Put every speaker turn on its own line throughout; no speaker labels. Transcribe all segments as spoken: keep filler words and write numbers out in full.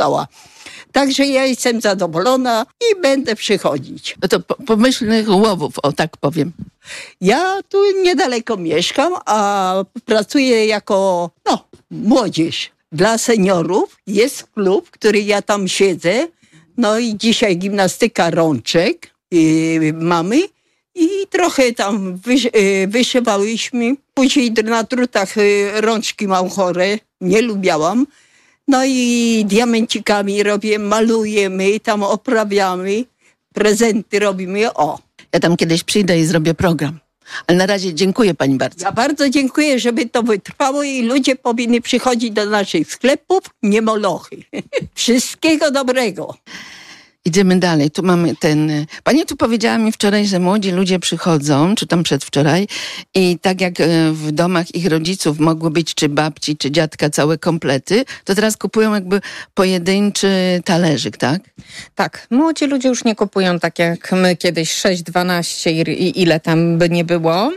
została. Także ja jestem zadowolona i będę przychodzić.
No to po, pomyślnych łowów, o tak powiem.
Ja tu niedaleko mieszkam, a pracuję jako no, młodzież. Dla seniorów jest klub, który ja tam siedzę. No i dzisiaj gimnastyka rączek yy, mamy i trochę tam wysz, yy, wyszywałyśmy. Później na drutach yy, rączki mam chore, nie lubiałam. No i diamencikami robię, malujemy, tam oprawiamy, prezenty robimy, o.
Ja tam kiedyś przyjdę i zrobię program. Ale na razie dziękuję pani bardzo.
Ja bardzo dziękuję, żeby to wytrwało i ludzie powinni przychodzić do naszych sklepów, nie molochy. Wszystkiego dobrego.
Idziemy dalej. Tu mamy ten... Pani tu powiedziała mi wczoraj, że młodzi ludzie przychodzą, czy tam przedwczoraj, i tak jak w domach ich rodziców mogły być czy babci, czy dziadka całe komplety, to teraz kupują jakby pojedynczy talerzyk, tak?
Tak. Młodzi ludzie już nie kupują tak jak my kiedyś sześć, dwanaście i ile tam by nie było.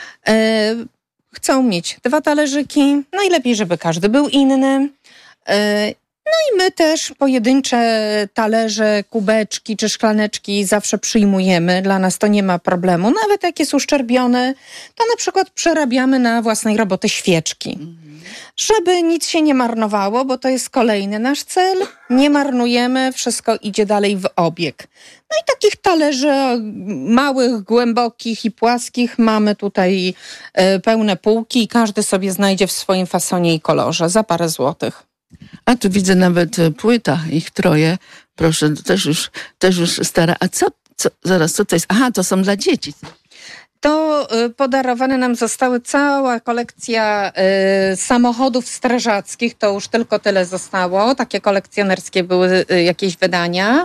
E, chcą mieć dwa talerzyki. Najlepiej, żeby każdy był inny. E, No i my też pojedyncze talerze, kubeczki czy szklaneczki zawsze przyjmujemy. Dla nas to nie ma problemu. Nawet jak jest uszczerbiony, to na przykład przerabiamy na własnej roboty świeczki. Mhm. Żeby nic się nie marnowało, bo to jest kolejny nasz cel. Nie marnujemy, wszystko idzie dalej w obieg. No i takich talerzy małych, głębokich i płaskich mamy tutaj e, pełne półki i każdy sobie znajdzie w swoim fasonie i kolorze za parę złotych.
A tu widzę nawet płyta, ich troje. Proszę, to też już, też już stara. A co, co, zaraz, co to jest? Aha, to są dla dzieci.
To y, podarowane nam zostały cała kolekcja y, samochodów strażackich, to już tylko tyle zostało. Takie kolekcjonerskie były y, jakieś wydania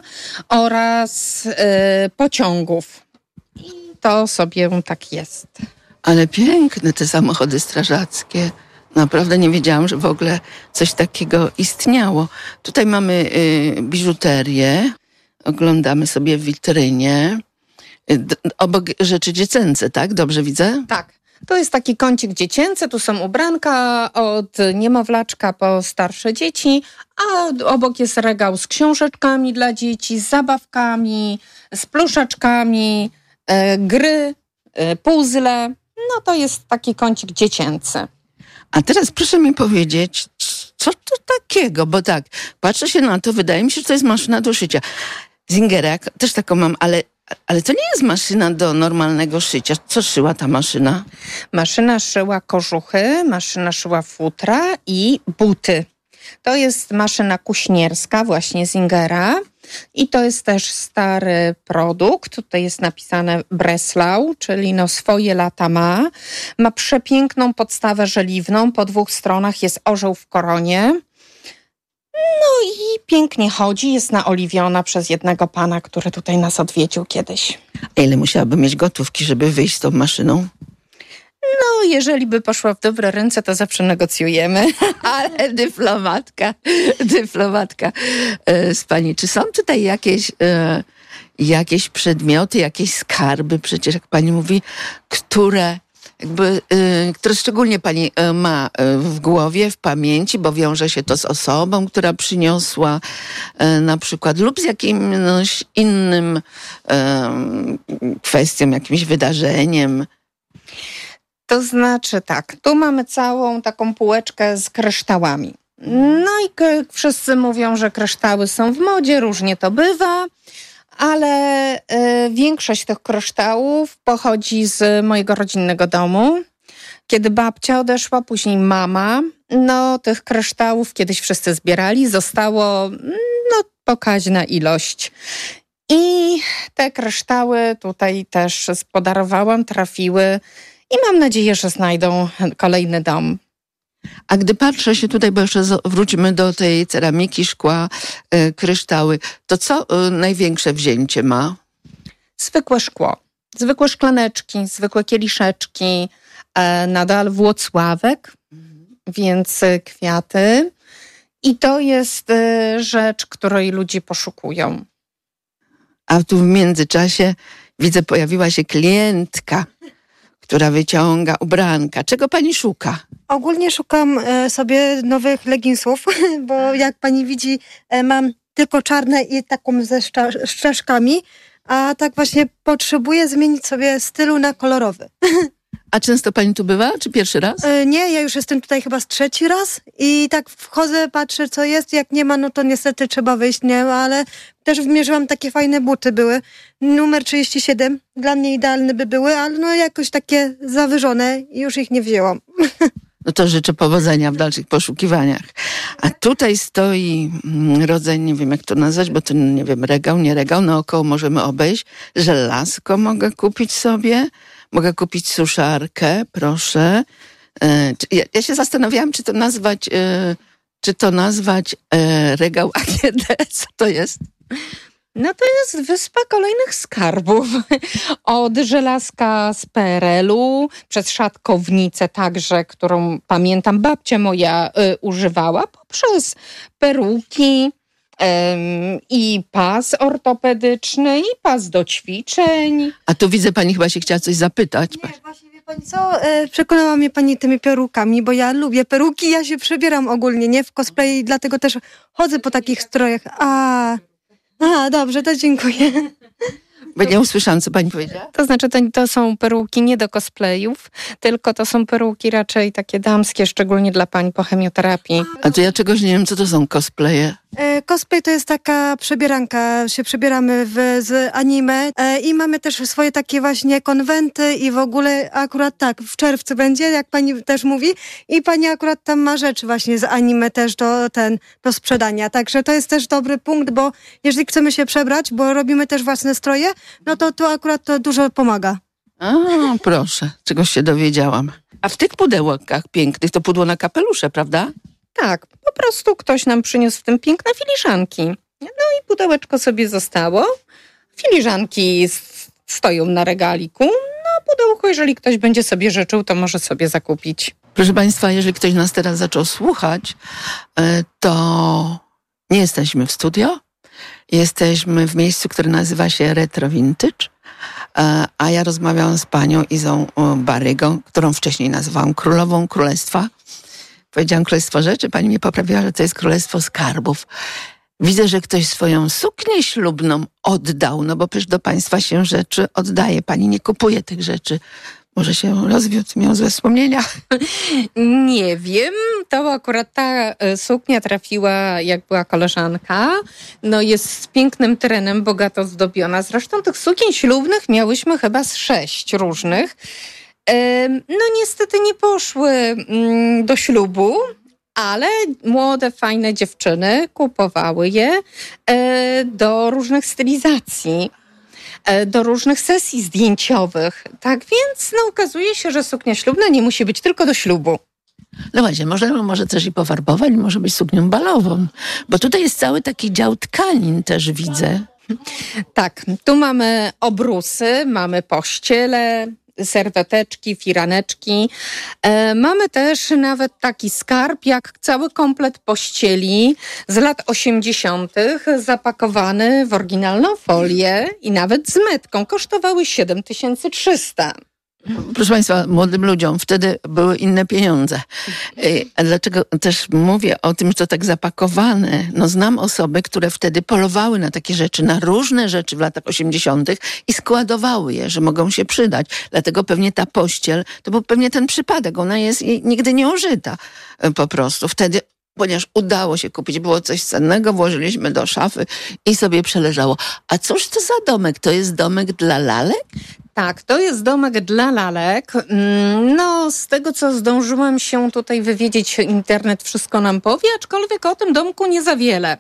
oraz y, pociągów. I to sobie tak jest.
Ale piękne te samochody strażackie. Naprawdę nie wiedziałam, że w ogóle coś takiego istniało. Tutaj mamy y, biżuterię. Oglądamy sobie w witrynie. Y, obok rzeczy dziecięce, tak? Dobrze widzę?
Tak. To jest taki kącik dziecięcy. Tu są ubranka od niemowlaczka po starsze dzieci, a obok jest regał z książeczkami dla dzieci, z zabawkami, z pluszaczkami, y, gry, y, puzzle. No to jest taki kącik dziecięcy.
A teraz proszę mi powiedzieć, co to takiego? Bo tak, patrzę się na to, wydaje mi się, że to jest maszyna do szycia. Zingera, też taką mam, ale, ale to nie jest maszyna do normalnego szycia. Co szyła ta maszyna?
Maszyna szyła kożuchy, maszyna szyła futra i buty. To jest maszyna kuśnierska, właśnie Zingera. I to jest też stary produkt. Tutaj jest napisane Breslau, czyli no swoje lata ma. Ma przepiękną podstawę żeliwną. Po dwóch stronach jest orzeł w koronie. No i pięknie chodzi. Jest naoliwiona przez jednego pana, który tutaj nas odwiedził kiedyś.
A ile musiałaby mieć gotówki, żeby wyjść z tą maszyną?
No, jeżeli by poszła w dobre ręce, to zawsze negocjujemy.
Ale dyplomatka, dyplomatka e, z pani. Czy są tutaj jakieś, e, jakieś przedmioty, jakieś skarby, przecież jak pani mówi, które, jakby, e, które szczególnie pani e, ma e, w głowie, w pamięci, bo wiąże się to z osobą, która przyniosła e, na przykład lub z jakimś innym e, kwestią, jakimś wydarzeniem.
To znaczy tak, tu mamy całą taką półeczkę z kryształami. No i k- wszyscy mówią, że kryształy są w modzie, różnie to bywa, ale y, większość tych kryształów pochodzi z mojego rodzinnego domu. Kiedy babcia odeszła, później mama, no tych kryształów kiedyś wszyscy zbierali, zostało no pokaźna ilość. I te kryształy tutaj też podarowałam, trafiły. I mam nadzieję, że znajdą kolejny dom.
A gdy patrzę się tutaj, bo jeszcze wrócimy do tej ceramiki, szkła, y, kryształy, to co y, największe wzięcie ma?
Zwykłe szkło. Zwykłe szklaneczki, zwykłe kieliszeczki, e, nadal Włocławek, mhm. więc kwiaty. I to jest y, rzecz, której ludzie poszukują.
A tu w międzyczasie widzę, pojawiła się klientka, która wyciąga ubranka. Czego pani szuka?
Ogólnie szukam e, sobie nowych leginsów, bo jak pani widzi, e, mam tylko czarne i taką ze szcza- szczeszkami, a tak właśnie potrzebuję zmienić sobie stylu na kolorowy.
A często pani tu bywa, czy pierwszy raz?
E, nie, ja już jestem tutaj chyba z trzeci raz i tak wchodzę, patrzę co jest, jak nie ma, no to niestety trzeba wyjść, nie, ale też wymierzyłam takie fajne buty były. Numer trzydzieści siedem, dla mnie idealne by były, ale no jakoś takie zawyżone i już ich nie wzięłam.
No to życzę powodzenia w dalszych poszukiwaniach. A tutaj stoi mm, rodzaj, nie wiem jak to nazwać, bo to nie wiem, regał, nie regał, naokoło możemy obejść. Żelazko mogę kupić sobie, mogę kupić suszarkę, proszę. E, czy, ja, ja się zastanawiałam, czy to nazwać, e, czy to nazwać e, regał A G D, co to jest?
No to jest wyspa kolejnych skarbów. Od żelazka z P R L-u, przez szatkownicę także, którą pamiętam babcia moja y, używała, poprzez peruki ym, i pas ortopedyczny, i pas do ćwiczeń.
A tu widzę, pani chyba się chciała coś zapytać.
Nie, właśnie wie pani co, e, przekonała mnie pani tymi perukami, bo ja lubię peruki, ja się przebieram ogólnie, nie, w cosplay i dlatego też chodzę po takich strojach. A, a dobrze, to dziękuję.
Bo nie usłyszałam, co pani powiedziała.
To znaczy, to, to są peruki nie do cosplayów, tylko to są peruki raczej takie damskie, szczególnie dla pań po chemioterapii.
A to ja czegoś nie wiem, co to są cosplaye.
E, cosplay to jest taka przebieranka, się przebieramy w, z anime e, i mamy też swoje takie właśnie konwenty i w ogóle akurat tak, w czerwcu będzie, jak pani też mówi, i pani akurat tam ma rzeczy właśnie z anime też do, ten, do sprzedania, także to jest też dobry punkt, bo jeżeli chcemy się przebrać, bo robimy też własne stroje, no to tu akurat to dużo pomaga.
A, proszę, czegoś się dowiedziałam. A w tych pudełkach pięknych to pudło na kapelusze, prawda?
Tak, po prostu ktoś nam przyniósł w tym piękne filiżanki. No i pudełeczko sobie zostało. Filiżanki s- stoją na regaliku. No pudełko, jeżeli ktoś będzie sobie życzył, to może sobie zakupić.
Proszę państwa, jeżeli ktoś nas teraz zaczął słuchać, e, to nie jesteśmy w studio. Jesteśmy w miejscu, które nazywa się Retro Vintage, e, a ja rozmawiałam z panią Izą e, Barygą, którą wcześniej nazywałam Królową Królestwa. Powiedziałam Królestwo Rzeczy, pani mnie poprawiła, że to jest Królestwo Skarbów. Widzę, że ktoś swoją suknię ślubną oddał, no bo przecież do państwa się rzeczy oddaje. Pani nie kupuje tych rzeczy. Może się rozwiódł, miał złe wspomnienia.
Nie wiem, to akurat ta e, suknia trafiła, jak była koleżanka. No jest z pięknym terenem, bogato zdobiona. Zresztą tych sukien ślubnych miałyśmy chyba z sześć różnych. E, no niestety nie poszły mm, do ślubu, ale młode, fajne dziewczyny kupowały je e, do różnych stylizacji, e, do różnych sesji zdjęciowych. Tak więc no, okazuje się, że suknia ślubna nie musi być tylko do ślubu.
No właśnie, może, może też i pofarbować, może być suknią balową. Bo tutaj jest cały taki dział tkanin też widzę.
Tak, tu mamy obrusy, mamy pościele, serweteczki, firaneczki. E, mamy też nawet taki skarb, jak cały komplet pościeli z lat osiemdziesiątych, zapakowany w oryginalną folię i nawet z metką. Kosztowały siedem tysięcy trzysta.
Proszę państwa, młodym ludziom wtedy były inne pieniądze. Ej, A dlaczego też mówię o tym, że to tak zapakowane? No znam osoby, które wtedy polowały na takie rzeczy, na różne rzeczy w latach osiemdziesiątych i składowały je, że mogą się przydać. Dlatego pewnie ta pościel, to był pewnie ten przypadek, ona jest jej nigdy nie użyta e, po prostu. Wtedy, ponieważ udało się kupić, było coś cennego, włożyliśmy do szafy i sobie przeleżało. A cóż to za domek? To jest domek dla lalek?
Tak, to jest domek dla lalek. Mm, No, z tego, co zdążyłam się tutaj wywiedzieć, internet wszystko nam powie, aczkolwiek o tym domku nie za wiele.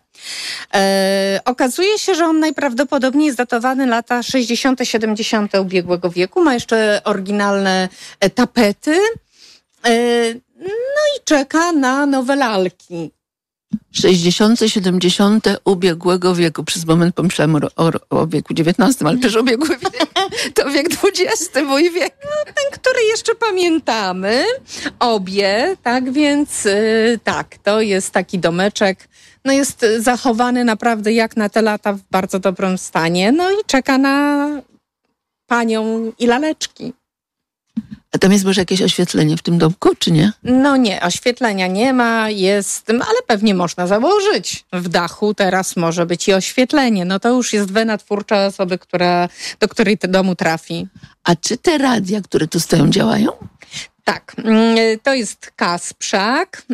E, okazuje się, że on najprawdopodobniej jest datowany lata sześćdziesiąte siedemdziesiąte ubiegłego wieku. Ma jeszcze oryginalne e, tapety. E, no i czeka na nowe lalki.
sześćdziesiąte siedemdziesiąte ubiegłego wieku. Przez moment pomyślałam o, o, o wieku dziewiętnastym, ale przecież ubiegły wiek to wiek dwudziesty, mój wiek.
Ten, który jeszcze pamiętamy, obie, tak więc y, tak, to jest taki domeczek, no jest zachowany naprawdę jak na te lata w bardzo dobrym stanie, no i czeka na panią i laleczki.
A tam jest może jakieś oświetlenie w tym domku, czy nie?
No nie, oświetlenia nie ma, jest, ale pewnie można założyć. W dachu teraz może być i oświetlenie. No to już jest wena twórcza osoby, która, do której do domu trafi.
A czy te radia, które tu stoją, działają?
Tak, to jest Kasprzak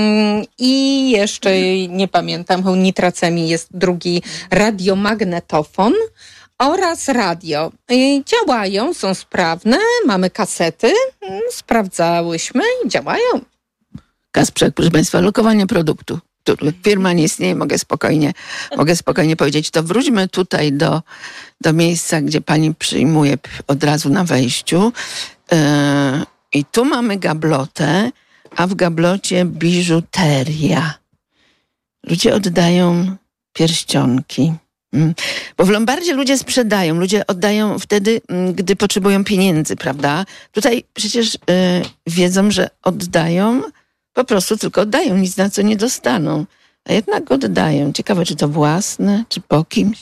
i jeszcze nie pamiętam, Nitracemi jest drugi radiomagnetofon oraz radio. Działają, są sprawne, mamy kasety, sprawdzałyśmy i działają.
Kasprzak, proszę Państwa, lokowanie produktu. Firma nie istnieje, mogę spokojnie, mogę spokojnie powiedzieć. To wróćmy tutaj do, do miejsca, gdzie pani przyjmuje od razu na wejściu. Yy, I tu mamy gablotę, a w gablocie biżuteria. Ludzie oddają pierścionki. Bo w Lombardzie ludzie sprzedają, ludzie oddają wtedy, gdy potrzebują pieniędzy, prawda? Tutaj przecież y, wiedzą, że oddają, po prostu tylko oddają, nic na co nie dostaną. A jednak oddają. Ciekawe, czy to własne, czy po kimś.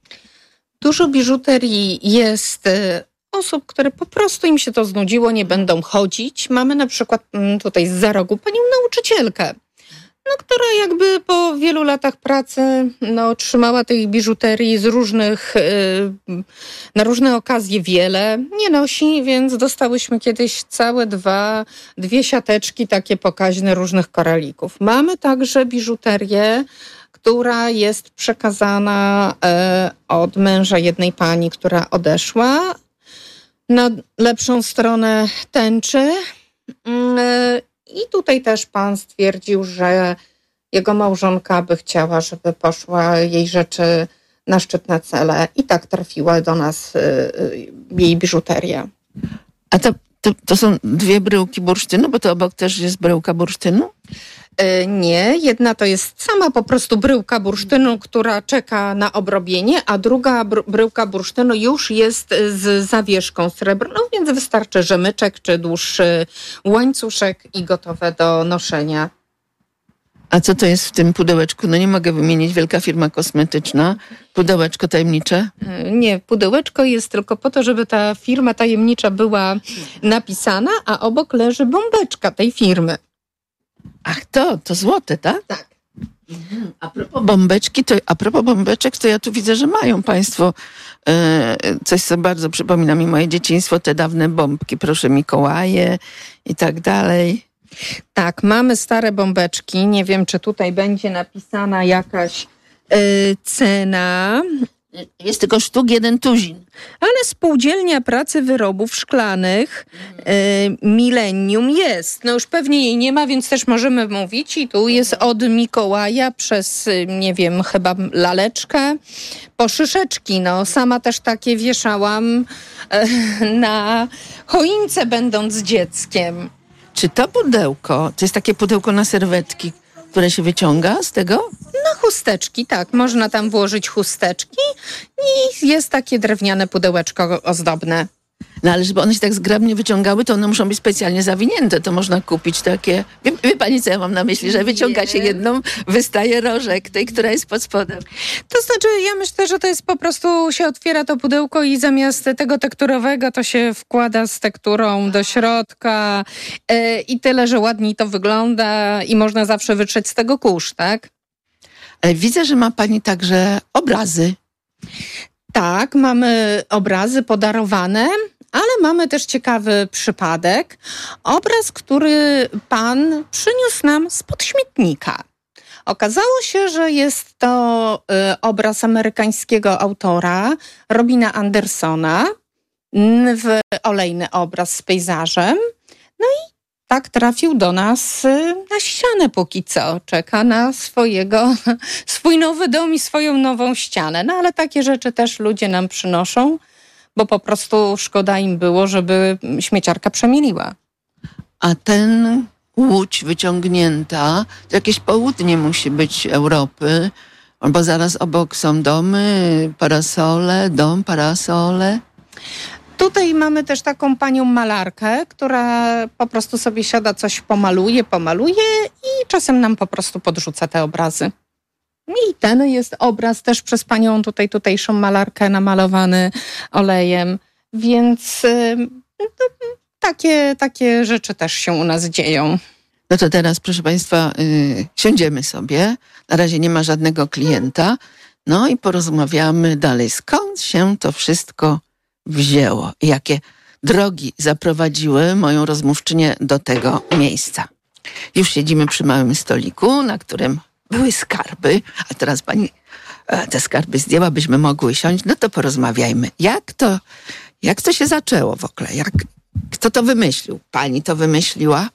Dużo biżuterii jest y, osób, które po prostu im się to znudziło, nie będą chodzić. Mamy na przykład y, tutaj z za rogu panią nauczycielkę, no, która jakby po wielu latach pracy no, otrzymała tej biżuterii z różnych, yy, na różne okazje wiele. Nie nosi, więc dostałyśmy kiedyś całe dwa, dwie siateczki takie pokaźne różnych koralików. Mamy także biżuterię, która jest przekazana yy, od męża jednej pani, która odeszła na lepszą stronę tęczy. Yy, I tutaj też pan stwierdził, że jego małżonka by chciała, żeby poszła jej rzeczy na szczytne cele i tak trafiła do nas y, y, jej biżuteria.
A to, to, to są dwie bryłki bursztynu, bo to obok też jest bryłka bursztynu?
Y, nie, jedna to jest sama po prostu bryłka bursztynu, która czeka na obrobienie, a druga br- bryłka bursztynu już jest z zawieszką srebrną, więc wystarczy rzemyczek czy dłuższy łańcuszek i gotowe do noszenia.
A co to jest w tym pudełeczku? No nie mogę wymienić, wielka firma kosmetyczna. Pudełeczko tajemnicze?
Y, nie, pudełeczko jest tylko po to, żeby ta firma tajemnicza była napisana, a obok leży bombeczka tej firmy.
Ach to, to złote, tak?
Tak.
Mhm. A propos bombeczki, to, a propos bombeczek, to ja tu widzę, że mają państwo e, coś, co bardzo przypomina mi moje dzieciństwo, te dawne bombki, proszę Mikołaje i tak dalej.
Tak, mamy stare bombeczki. Nie wiem, czy tutaj będzie napisana jakaś y, cena.
Jest tylko sztuk jeden tuzin.
Ale Spółdzielnia Pracy Wyrobów Szklanych y, Millennium jest. No już pewnie jej nie ma, więc też możemy mówić. I tu jest od Mikołaja przez, y, nie wiem, chyba laleczkę po szyszeczki. No sama też takie wieszałam y, na choince, będąc dzieckiem.
Czy to pudełko, to jest takie pudełko na serwetki, które się wyciąga z tego?
No chusteczki, tak. Można tam włożyć chusteczki i jest takie drewniane pudełeczko ozdobne.
No ale żeby one się tak zgrabnie wyciągały, to one muszą być specjalnie zawinięte. To można kupić takie... Wie, wie pani, co ja mam na myśli? Że wyciąga się jedną, wystaje rożek tej, która jest pod spodem.
To znaczy, ja myślę, że to jest po prostu, się otwiera to pudełko i zamiast tego tekturowego to się wkłada z tekturą do środka yy, i tyle, że ładniej to wygląda i można zawsze wytrzeć z tego kurz, tak?
Ale widzę, że ma pani także obrazy.
Tak, mamy obrazy podarowane, ale mamy też ciekawy przypadek. Obraz, który pan przyniósł nam spod śmietnika. Okazało się, że jest to y, obraz amerykańskiego autora Robina Andersona, w olejny obraz z pejzażem. No i tak trafił do nas na ścianę póki co. Czeka na swojego, swój nowy dom i swoją nową ścianę. No ale takie rzeczy też ludzie nam przynoszą, bo po prostu szkoda im było, żeby śmieciarka przemieliła.
A ten łódź wyciągnięta, to jakieś południe musi być Europy, bo zaraz obok są domy, parasole, dom, parasole.
Tutaj mamy też taką panią malarkę, która po prostu sobie siada, coś pomaluje, pomaluje i czasem nam po prostu podrzuca te obrazy. I ten jest obraz też przez panią tutaj tutejszą malarkę namalowany olejem, więc no, takie, takie rzeczy też się u nas dzieją.
No to teraz, proszę Państwa, yy, siądziemy sobie. Na razie nie ma żadnego klienta. No i porozmawiamy dalej. Skąd się to wszystko wzięło? Jakie drogi zaprowadziły moją rozmówczynię do tego miejsca? Już siedzimy przy małym stoliku, na którym były skarby, a teraz pani e, te skarby zdjęła, byśmy mogły siąść. No to porozmawiajmy. Jak to, jak to się zaczęło w ogóle? Jak, kto to wymyślił? Pani to wymyśliła?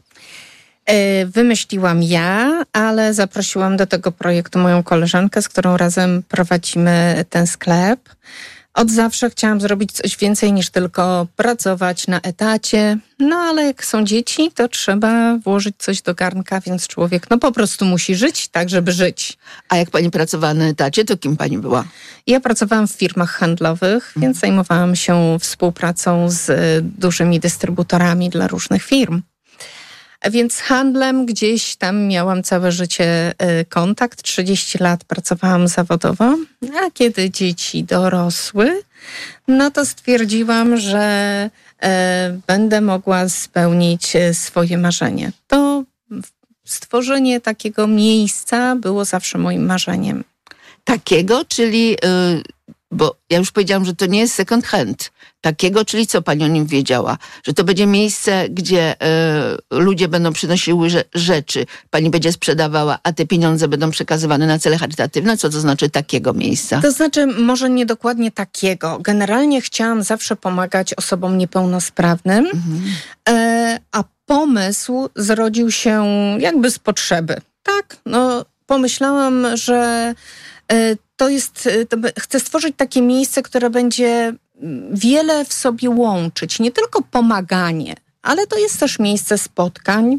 Wymyśliłam ja, ale zaprosiłam do tego projektu moją koleżankę, z którą razem prowadzimy ten sklep. Od zawsze chciałam zrobić coś więcej niż tylko pracować na etacie. No ale jak są dzieci, to trzeba włożyć coś do garnka, więc człowiek no po prostu musi żyć tak, żeby żyć.
A jak pani pracowała na etacie, to kim pani była?
Ja pracowałam w firmach handlowych, hmm. więc zajmowałam się współpracą z dużymi dystrybutorami dla różnych firm. Więc handlem gdzieś tam miałam całe życie kontakt. trzydzieści lat pracowałam zawodowo, a kiedy dzieci dorosły, no to stwierdziłam, że e, będę mogła spełnić swoje marzenie. To stworzenie takiego miejsca było zawsze moim marzeniem.
Takiego, czyli... Yy... Bo ja już powiedziałam, że to nie jest second hand. Takiego, czyli co pani o nim wiedziała? Że to będzie miejsce, gdzie y, ludzie będą przynosiły rzeczy, pani będzie sprzedawała, a te pieniądze będą przekazywane na cele charytatywne? Co to znaczy takiego miejsca?
To znaczy może nie dokładnie takiego. Generalnie chciałam zawsze pomagać osobom niepełnosprawnym, mhm. y, a pomysł zrodził się jakby z potrzeby. Tak, no pomyślałam, że y, To jest, to chcę stworzyć takie miejsce, które będzie wiele w sobie łączyć. Nie tylko pomaganie, ale to jest też miejsce spotkań.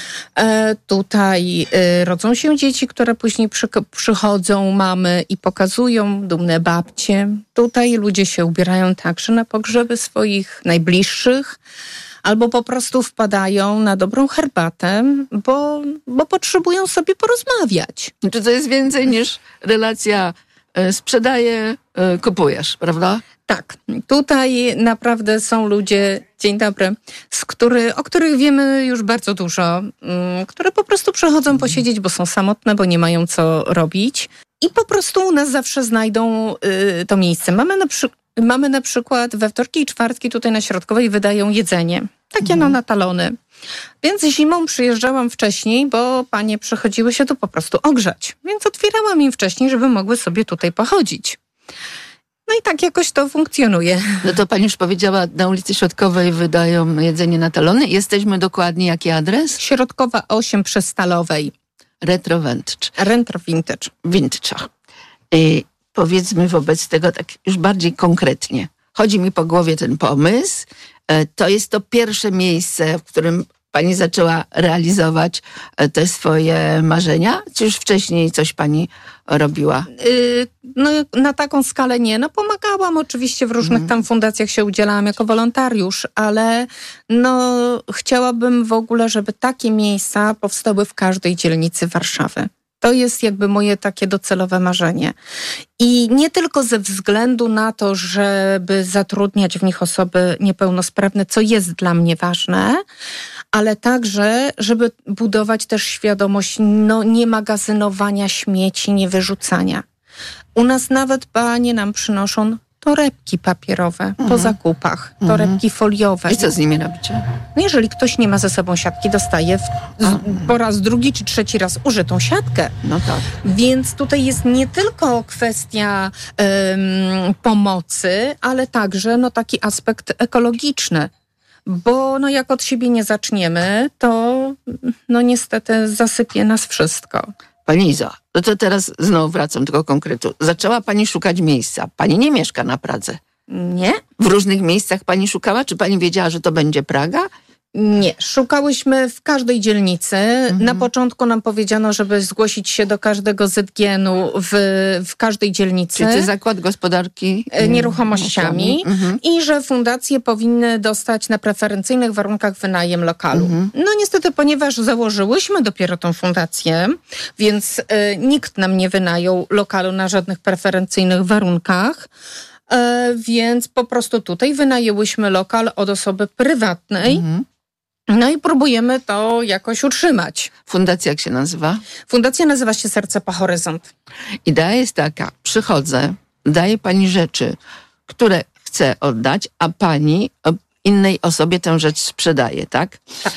E, tutaj e, rodzą się dzieci, które później przy, przychodzą, mamy i pokazują dumne babcie. Tutaj ludzie się ubierają także na pogrzeby swoich najbliższych. Albo po prostu wpadają na dobrą herbatę, bo, bo potrzebują sobie porozmawiać.
Czy to jest więcej niż relacja sprzedaję, kupujesz, prawda?
Tak. Tutaj naprawdę są ludzie, dzień dobry, z który, o których wiemy już bardzo dużo, które po prostu przychodzą posiedzieć, bo są samotne, bo nie mają co robić i po prostu u nas zawsze znajdą y, to miejsce. Mamy na, przy, mamy na przykład we wtorki i czwartki tutaj na Środkowej wydają jedzenie, takie mhm. no na talony. Więc zimą przyjeżdżałam wcześniej, bo panie przychodziły się tu po prostu ogrzać. Więc otwierałam im wcześniej, żeby mogły sobie tutaj pochodzić. No i tak jakoś to funkcjonuje.
No to pani już powiedziała, na ulicy Środkowej wydają jedzenie na talony. Jesteśmy dokładnie, jaki adres?
Środkowa osiem przy Stalowej.
Retro Vintage.
Retro Vintage.
Vintage. I powiedzmy wobec tego tak już bardziej konkretnie. Chodzi mi po głowie ten pomysł. To jest to pierwsze miejsce, w którym pani zaczęła realizować te swoje marzenia? Czy już wcześniej coś pani robiła?
Yy, no na taką skalę nie. No pomagałam oczywiście w różnych mm. tam fundacjach, się udzielałam jako wolontariusz, ale no chciałabym w ogóle, żeby takie miejsca powstały w każdej dzielnicy Warszawy. To jest jakby moje takie docelowe marzenie. I nie tylko ze względu na to, żeby zatrudniać w nich osoby niepełnosprawne, co jest dla mnie ważne, ale także, żeby budować też świadomość no, nie magazynowania śmieci, nie wyrzucania. U nas nawet panie nam przynoszą torebki papierowe mhm. po zakupach, torebki mhm. foliowe.
I co z nimi robicie?
Jeżeli ktoś nie ma ze sobą siatki, dostaje w, z, po raz drugi czy trzeci raz użytą siatkę.
No tak.
Więc tutaj jest nie tylko kwestia um, pomocy, ale także no, taki aspekt ekologiczny. Bo no, jak od siebie nie zaczniemy, to no, niestety zasypie nas wszystko.
Pani Izo, no to teraz znowu wracam do tego konkretu. Zaczęła pani szukać miejsca. Pani nie mieszka na Pradze.
Nie.
W różnych miejscach pani szukała? Czy pani wiedziała, że to będzie Praga?
Nie, szukałyśmy w każdej dzielnicy. Mhm. Na początku nam powiedziano, żeby zgłosić się do każdego Z G N-u w, w każdej dzielnicy.
Czyli Zakład Gospodarki
Nieruchomościami. Mhm. I że fundacje powinny dostać na preferencyjnych warunkach wynajem lokalu. Mhm. No niestety, ponieważ założyłyśmy dopiero tą fundację, więc y, nikt nam nie wynajął lokalu na żadnych preferencyjnych warunkach, e, więc po prostu tutaj wynajęłyśmy lokal od osoby prywatnej. Mhm. No i próbujemy to jakoś utrzymać.
Fundacja jak się nazywa?
Fundacja nazywa się Serce po Horyzont.
Idea jest taka, przychodzę, daję pani rzeczy, które chcę oddać, a pani innej osobie tę rzecz sprzedaje, tak?
Tak.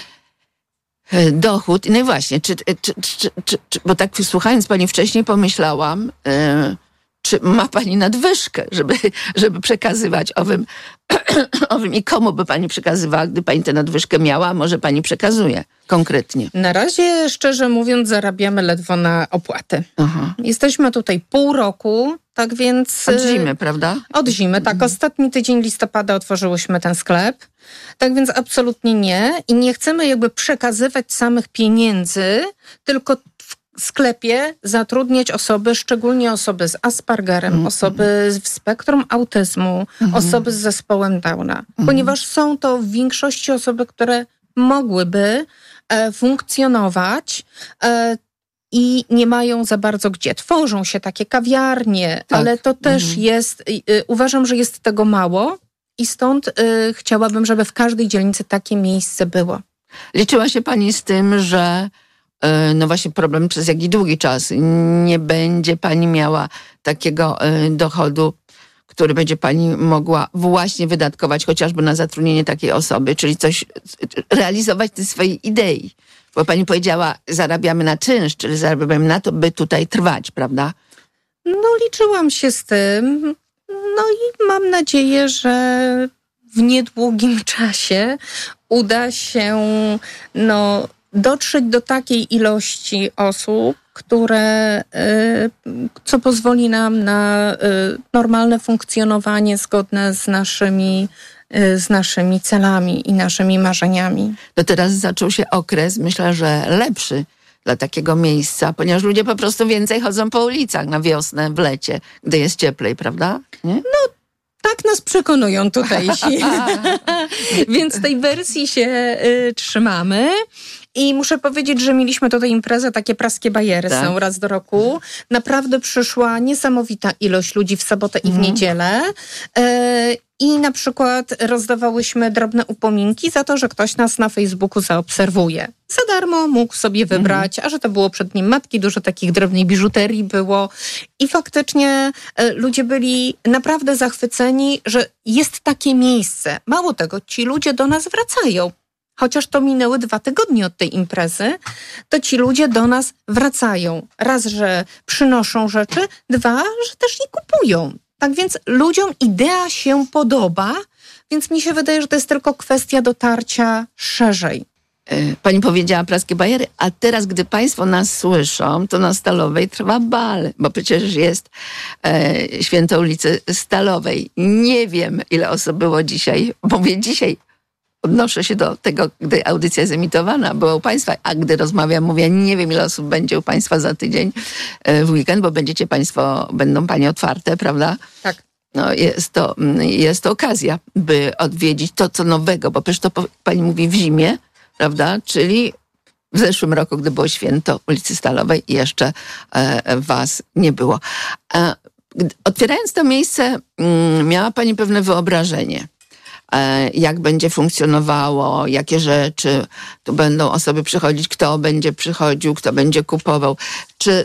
Dochód, no i właśnie, czy, czy, czy, czy, czy, bo tak słuchając pani wcześniej pomyślałam, yy, czy ma pani nadwyżkę, żeby, żeby przekazywać owym, owym i komu by pani przekazywała, gdy pani tę nadwyżkę miała, a może pani przekazuje konkretnie?
Na razie, szczerze mówiąc, zarabiamy ledwo na opłaty.
Aha.
Jesteśmy tutaj pół roku, tak więc...
Od zimy, prawda?
Od zimy, tak. Ostatni tydzień listopada otworzyłyśmy ten sklep. Tak więc absolutnie nie. I nie chcemy jakby przekazywać samych pieniędzy, tylko w sklepie zatrudniać osoby, szczególnie osoby z Aspergerem, mm. osoby w spektrum autyzmu, mm. osoby z zespołem Downa. Mm. Ponieważ są to w większości osoby, które mogłyby e, funkcjonować e, i nie mają za bardzo gdzie. Tworzą się takie kawiarnie, tak. ale to też mm. jest, y, uważam, że jest tego mało i stąd y, chciałabym, żeby w każdej dzielnicy takie miejsce było.
Liczyła się pani z tym, że no właśnie problem przez jaki długi czas nie będzie pani miała takiego dochodu, który będzie pani mogła właśnie wydatkować chociażby na zatrudnienie takiej osoby, czyli coś realizować tej swojej idei. Bo pani powiedziała, zarabiamy na czynsz, czyli zarabiamy na to, by tutaj trwać, prawda?
No liczyłam się z tym. No i mam nadzieję, że w niedługim czasie uda się no dotrzeć do takiej ilości osób, które, co pozwoli nam na normalne funkcjonowanie zgodne z naszymi, z naszymi celami i naszymi marzeniami.
To teraz zaczął się okres, myślę, że lepszy dla takiego miejsca, ponieważ ludzie po prostu więcej chodzą po ulicach na wiosnę, w lecie, gdy jest cieplej, prawda? Nie?
No, tak nas przekonują tutejsi. Więc tej wersji się y, trzymamy. I muszę powiedzieć, że mieliśmy tutaj imprezę, takie praskie bajery tak. są raz do roku. Naprawdę przyszła niesamowita ilość ludzi w sobotę i w niedzielę. Y, I na przykład rozdawałyśmy drobne upominki za to, że ktoś nas na Facebooku zaobserwuje. Za darmo mógł sobie wybrać, a że to było przed nim matki, dużo takich drobnej biżuterii było. I faktycznie y, ludzie byli naprawdę zachwyceni, że jest takie miejsce. Mało tego, ci ludzie do nas wracają. Chociaż to minęły dwa tygodnie od tej imprezy, to ci ludzie do nas wracają. Raz, że przynoszą rzeczy, dwa, że też je kupują. Tak więc ludziom idea się podoba, więc mi się wydaje, że to jest tylko kwestia dotarcia szerzej.
Pani powiedziała praskie bajery, a teraz, gdy państwo nas słyszą, to na Stalowej trwa bal, bo przecież jest e, Święto ulicy Stalowej. Nie wiem, ile osób było dzisiaj. Mówię dzisiaj, odnoszę się do tego, gdy audycja jest emitowana, było u państwa, a gdy rozmawiam, mówię, nie wiem, ile osób będzie u państwa za tydzień e, w weekend, bo będziecie państwo, będą panie otwarte, prawda?
Tak.
No jest to, jest to okazja, by odwiedzić to, co nowego, bo przecież to pani mówi w zimie, prawda? Czyli w zeszłym roku, gdy było święto ulicy Stalowej, jeszcze e, was nie było. E, otwierając to miejsce, m, miała pani pewne wyobrażenie, e, jak będzie funkcjonowało, jakie rzeczy, tu będą osoby przychodzić, kto będzie przychodził, kto będzie kupował. Czy,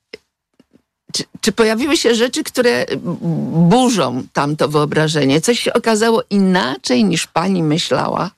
czy, czy pojawiły się rzeczy, które burzą tamto wyobrażenie? Coś się okazało inaczej, niż pani myślała?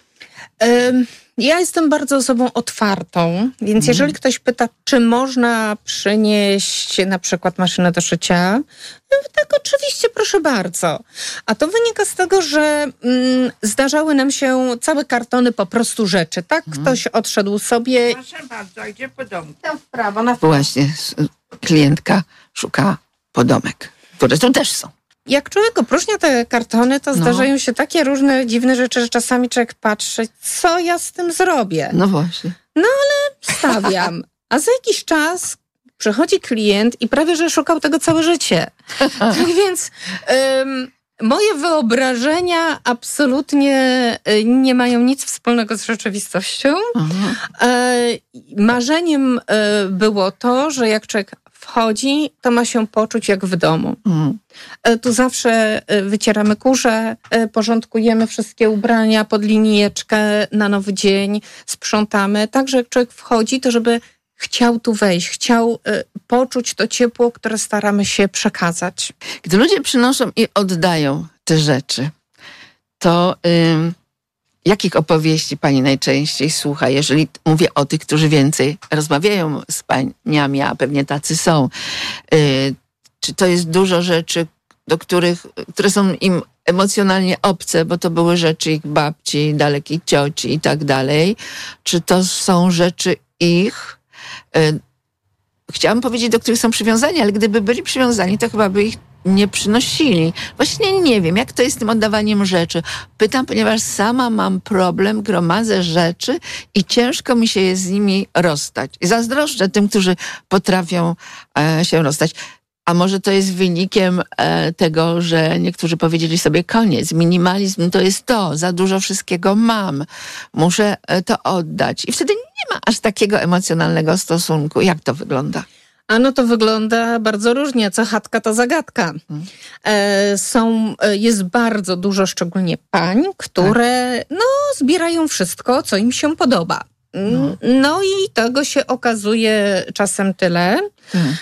Ja jestem bardzo osobą otwartą, więc mm. jeżeli ktoś pyta, czy można przynieść na przykład maszynę do szycia, tak oczywiście, proszę bardzo. A to wynika z tego, że mm, zdarzały nam się całe kartony po prostu rzeczy, tak? Mm. Ktoś odszedł sobie...
Proszę bardzo, idzie po domu.
Tam w prawo, na prawo.
Właśnie, klientka szuka podomek, które tu też są.
Jak człowiek opróżnia te kartony, to no. zdarzają się takie różne dziwne rzeczy, że czasami człowiek patrzy, co ja z tym zrobię.
No właśnie.
No ale stawiam. A za jakiś czas przychodzi klient i prawie, że szukał tego całe życie. Tak więc um, moje wyobrażenia absolutnie nie mają nic wspólnego z rzeczywistością. E, marzeniem e, było to, że jak człowiek wchodzi, to ma się poczuć jak w domu.
Mhm.
Tu zawsze wycieramy kurze, porządkujemy wszystkie ubrania pod linijeczkę na nowy dzień, sprzątamy. Także jak człowiek wchodzi, to żeby chciał tu wejść, chciał poczuć to ciepło, które staramy się przekazać.
Gdy ludzie przynoszą i oddają te rzeczy, to ym, jakich opowieści pani najczęściej słucha, jeżeli mówię o tych, którzy więcej rozmawiają z paniami, a pewnie tacy są. Yy, czy to jest dużo rzeczy, do których, które są im emocjonalnie obce, bo to były rzeczy ich babci, dalekiej cioci i tak dalej? Czy to są rzeczy ich? Yy, chciałam powiedzieć, do których są przywiązani, ale gdyby byli przywiązani, to chyba by ich nie przynosili. Właśnie nie wiem, jak to jest z tym oddawaniem rzeczy. Pytam, ponieważ sama mam problem, gromadzę rzeczy i ciężko mi się jest z nimi rozstać. I zazdroszczę tym, którzy potrafią e, się rozstać. A może to jest wynikiem e, tego, że niektórzy powiedzieli sobie koniec, minimalizm to jest to, za dużo wszystkiego mam, muszę e, to oddać. I wtedy nie ma aż takiego emocjonalnego stosunku. Jak to wygląda?
A no to wygląda bardzo różnie. Co chatka, to zagadka. E, są, jest bardzo dużo, szczególnie pań, które tak. no, zbierają wszystko, co im się podoba. No, no i tego się okazuje czasem tyle, hmm.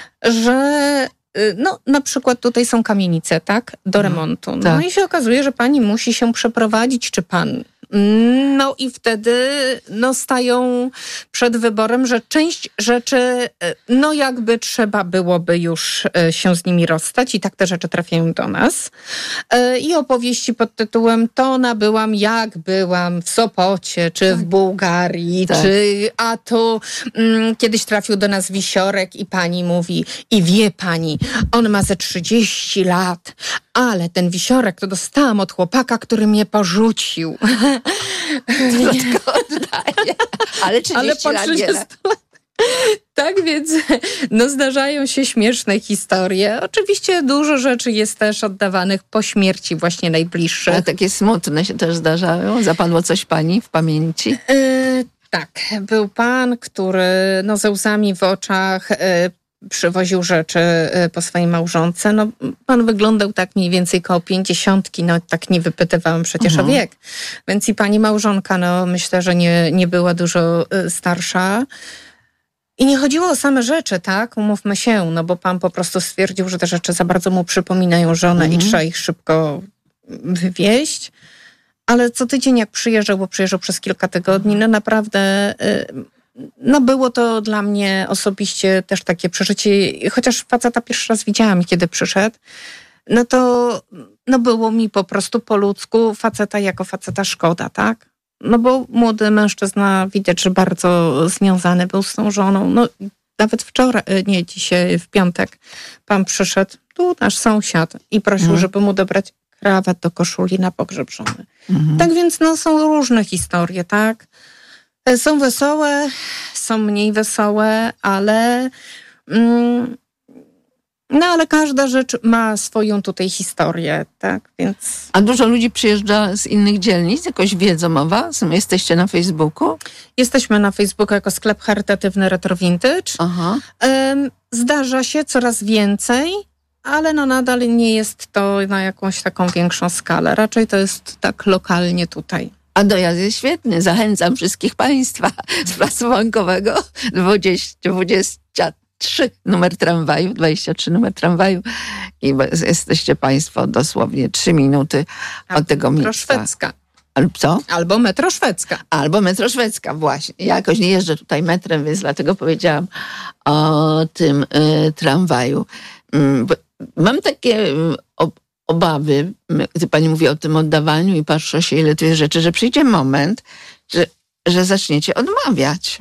że no, na przykład tutaj są kamienice, tak, do remontu. No tak. I się okazuje, że pani musi się przeprowadzić, czy pan. No i wtedy no, stają przed wyborem, że część rzeczy, no jakby trzeba byłoby już się z nimi rozstać i tak te rzeczy trafiają do nas. I opowieści pod tytułem to nabyłam jak byłam w Sopocie, czy w Bułgarii, tak. czy a tu mm, kiedyś trafił do nas wisiorek i pani mówi, i wie pani, on ma ze trzydzieści lat, ale ten wisiorek to dostałam od chłopaka, który mnie porzucił.
Tylko oddaję. Ale trzydzieści lat wiele.
Tak więc no, zdarzają się śmieszne historie. Oczywiście dużo rzeczy jest też oddawanych po śmierci właśnie najbliższych.
A takie smutne się też zdarzają? Zapadło coś pani w pamięci?
Yy, tak. Był pan, który no, ze łzami w oczach yy, przywoził rzeczy yy, po swojej małżonce. No, pan wyglądał tak mniej więcej koło pięćdziesiątki. No tak nie wypytywałam przecież mhm. o wiek. Więc i pani małżonka, no myślę, że nie, nie była dużo yy, starsza. I nie chodziło o same rzeczy, tak? Umówmy się, no bo pan po prostu stwierdził, że te rzeczy za bardzo mu przypominają żonę mm. i trzeba ich szybko wywieźć. Ale co tydzień jak przyjeżdżał, bo przyjeżdżał przez kilka tygodni, no naprawdę, no było to dla mnie osobiście też takie przeżycie, chociaż faceta pierwszy raz widziałam, kiedy przyszedł, no to no było mi po prostu po ludzku faceta jako faceta szkoda, tak? No bo młody mężczyzna widać, że bardzo związany był z tą żoną. No nawet wczoraj, nie dzisiaj, w piątek pan przyszedł, tu nasz sąsiad i prosił, mhm. żeby mu dobrać krawat do koszuli na pogrzeb żony. Mhm. Tak więc no są różne historie, tak? Są wesołe, są mniej wesołe, ale... Mm, No ale każda rzecz ma swoją tutaj historię, tak, więc...
A dużo ludzi przyjeżdża z innych dzielnic? Jakoś wiedzą o was? Jesteście na Facebooku?
Jesteśmy na Facebooku jako sklep charytatywny Retro Vintage. Aha. Zdarza się coraz więcej, ale no nadal nie jest to na jakąś taką większą skalę. Raczej to jest tak lokalnie tutaj.
A dojazd jest świetny. Zachęcam wszystkich państwa z Placu Bankowego dwadzieścia, dwadzieścia trzy numer tramwaju, dwadzieścia trzy numer tramwaju i jesteście państwo dosłownie trzy minuty od tego miejsca.
Metro Szwedzka.
Albo co?
Albo metro Szwedzka.
Albo metro Szwedzka, właśnie. Ja jakoś nie jeżdżę tutaj metrem, więc dlatego powiedziałam o tym y, tramwaju. Y, mam takie y, obawy, gdy pani mówi o tym oddawaniu i patrzę się, ile tu jest rzeczy, że przyjdzie moment, że, że zaczniecie odmawiać.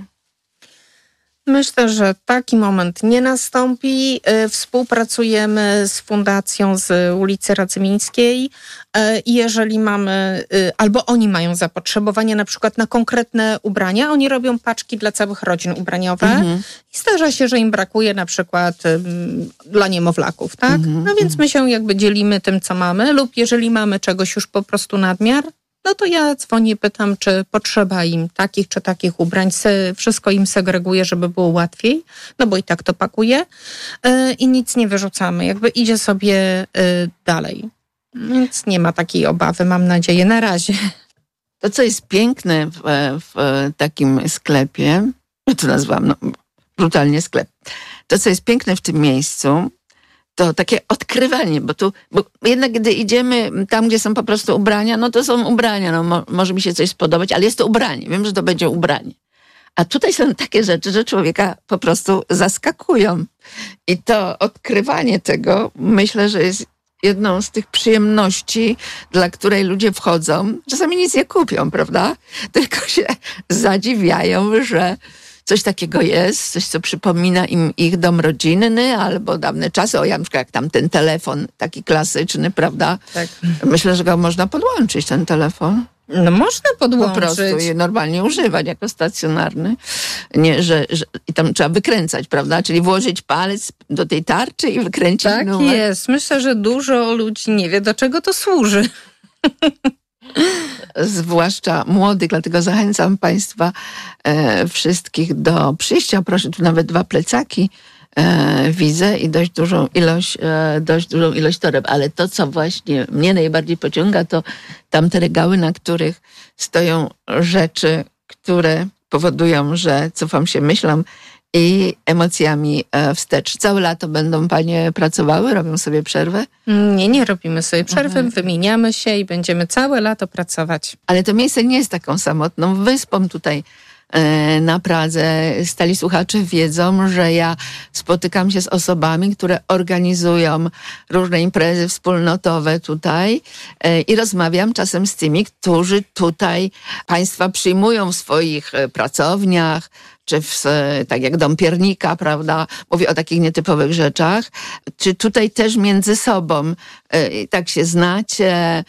Myślę, że taki moment nie nastąpi. Współpracujemy z fundacją z ulicy Radzymińskiej i jeżeli mamy, albo oni mają zapotrzebowanie na przykład na konkretne ubrania, oni robią paczki dla całych rodzin ubraniowe mhm. i zdarza się, że im brakuje na przykład dla niemowlaków, tak? Mhm. No więc my się jakby dzielimy tym, co mamy lub jeżeli mamy czegoś już po prostu nadmiar, no to ja dzwonię, pytam, czy potrzeba im takich czy takich ubrań. Se, wszystko im segreguję, żeby było łatwiej, no bo i tak to pakuję yy, i nic nie wyrzucamy. Jakby idzie sobie yy, dalej. Więc nie ma takiej obawy, mam nadzieję, na razie.
To, co jest piękne w, w takim sklepie, to nazwałam no, brutalnie sklep, to, co jest piękne w tym miejscu, to takie odkrywanie, bo tu, bo jednak gdy idziemy tam, gdzie są po prostu ubrania, no to są ubrania, no mo, może mi się coś spodobać, ale jest to ubranie, wiem, że to będzie ubranie. A tutaj są takie rzeczy, że człowieka po prostu zaskakują. I to odkrywanie tego, myślę, że jest jedną z tych przyjemności, dla której ludzie wchodzą. Czasami nic nie kupią, prawda? Tylko się zadziwiają, że coś takiego jest, coś, co przypomina im ich dom rodzinny albo dawne czasy. O, ja na przykład jak tam ten telefon taki klasyczny, prawda? Tak. Myślę, że go można podłączyć, ten telefon.
No można podłączyć.
Po prostu je normalnie używać jako stacjonarny. Nie, że, że i tam trzeba wykręcać, prawda? Czyli włożyć palec do tej tarczy i wykręcić
tak numer. Tak jest. Myślę, że dużo ludzi nie wie, do czego to służy.
Zwłaszcza młodych, dlatego zachęcam Państwa e, wszystkich do przyjścia. Proszę, tu nawet dwa plecaki e, widzę i dość dużą ilość, e, dość dużą ilość toreb, ale to, co właśnie mnie najbardziej pociąga, to tamte regały, na których stoją rzeczy, które powodują, że cofam się myślą i emocjami wstecz. Całe lato będą panie pracowały? Robią sobie przerwę?
Nie, nie robimy sobie przerwy, Aha. wymieniamy się i będziemy całe lato pracować.
Ale to miejsce nie jest taką samotną wyspą tutaj na Pradze. Stali słuchacze wiedzą, że ja spotykam się z osobami, które organizują różne imprezy wspólnotowe tutaj i rozmawiam czasem z tymi, którzy tutaj państwa przyjmują w swoich pracowniach, czy w, tak jak dom piernika, prawda? Mówię o takich nietypowych rzeczach. Czy tutaj też między sobą y, tak się znacie,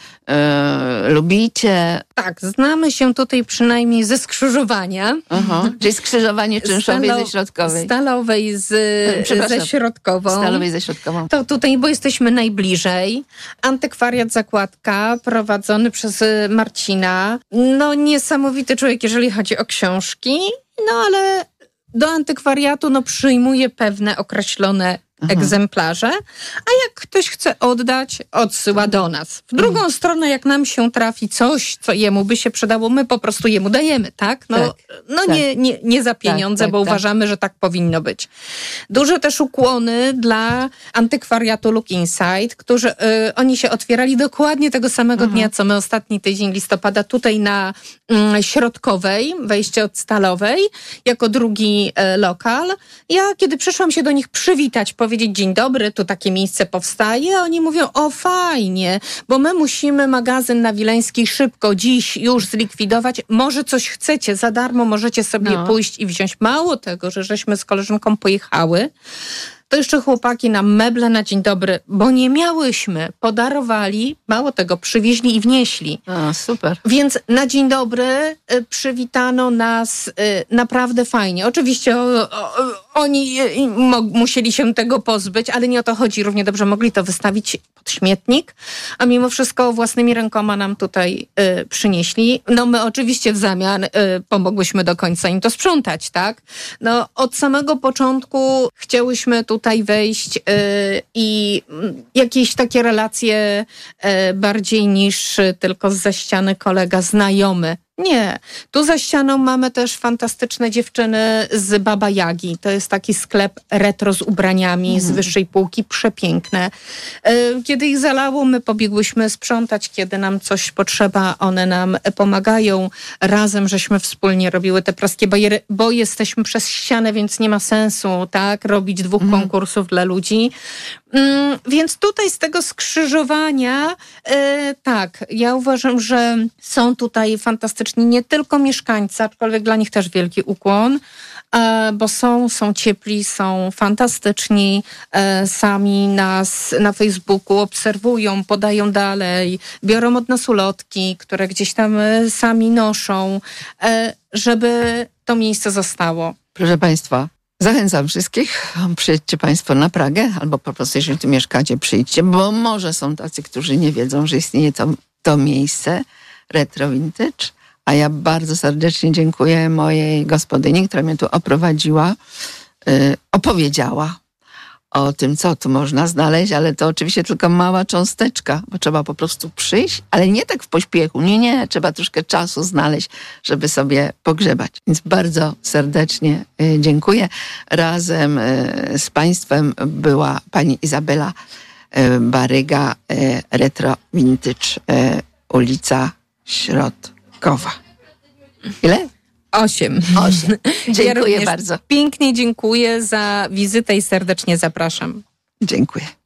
y, lubicie?
Tak, znamy się tutaj przynajmniej ze skrzyżowania.
Aha. Czyli skrzyżowanie czynszowej Stalo, ze środkowej.
Stalowej z, ze środkową.
Stalowej ze środkową.
To tutaj, bo jesteśmy najbliżej. Antykwariat Zakładka, prowadzony przez Marcina. No niesamowity człowiek, jeżeli chodzi o książki. No ale do antykwariatu no, przyjmuje pewne określone Aha. egzemplarze, a jak ktoś chce oddać, odsyła do nas. W drugą mhm. stronę, jak nam się trafi coś, co jemu by się przydało, my po prostu jemu dajemy, tak? No, tak, no tak. Nie, nie, nie za pieniądze, tak, tak, bo tak. uważamy, że tak powinno być. Duże też ukłony dla antykwariatu Look Inside, którzy y, oni się otwierali dokładnie tego samego mhm. dnia, co my ostatni tydzień listopada, tutaj na y, Środkowej, wejście od Stalowej, jako drugi y, lokal. Ja, kiedy przyszłam się do nich przywitać, powiedzieć dzień dobry, tu takie miejsce powstaje, oni mówią, o fajnie, bo my musimy magazyn na Wileńskiej szybko dziś już zlikwidować, może coś chcecie, za darmo możecie sobie no. pójść i wziąć. Mało tego, że żeśmy z koleżanką pojechały, to jeszcze chłopaki nam meble na dzień dobry, bo nie miałyśmy, podarowali, mało tego, przywieźli i wnieśli.
A, super.
Więc na dzień dobry y, przywitano nas y, naprawdę fajnie. Oczywiście o, o, oni y, mo, musieli się tego pozbyć, ale nie o to chodzi. Równie dobrze mogli to wystawić pod śmietnik, a mimo wszystko własnymi rękoma nam tutaj y, przynieśli. No my oczywiście w zamian y, pomogłyśmy do końca im to sprzątać, tak? No od samego początku chciałyśmy tu tutaj wejść y, i jakieś takie relacje y, bardziej niż tylko zza ściany kolega, znajomy. Nie. Tu za ścianą mamy też fantastyczne dziewczyny z Baba Jagi. To jest taki sklep retro z ubraniami mm. z wyższej półki. Przepiękne. Kiedy ich zalało, my pobiegłyśmy sprzątać. Kiedy nam coś potrzeba, one nam pomagają. Razem żeśmy wspólnie robiły te praskie bariery, bo jesteśmy przez ścianę, więc nie ma sensu, tak, robić dwóch mm. konkursów dla ludzi. Mm, więc tutaj z tego skrzyżowania e, tak, ja uważam, że są tutaj fantastyczni nie tylko mieszkańcy, aczkolwiek dla nich też wielki ukłon, e, bo są, są ciepli, są fantastyczni, e, sami nas na Facebooku obserwują, podają dalej, biorą od nas ulotki, które gdzieś tam e, sami noszą, e, żeby to miejsce zostało.
Proszę Państwa, zachęcam wszystkich, przyjedźcie Państwo na Pragę, albo po prostu, jeżeli tu mieszkacie, przyjdźcie, bo może są tacy, którzy nie wiedzą, że istnieje to, to miejsce. Retro Vintage. A ja bardzo serdecznie dziękuję mojej gospodyni, która mnie tu oprowadziła, yy, opowiedziała o tym, co tu można znaleźć, ale to oczywiście tylko mała cząsteczka, bo trzeba po prostu przyjść, ale nie tak w pośpiechu. Nie, nie, trzeba troszkę czasu znaleźć, żeby sobie pogrzebać. Więc bardzo serdecznie y, dziękuję. Razem y, z Państwem była pani Izabela y, Baryga, y, Retro Vintage, y, ulica Środkowa. Ile?
Osiem.
Osiem. Dziękuję
ja
bardzo.
Pięknie dziękuję za wizytę i serdecznie zapraszam.
Dziękuję.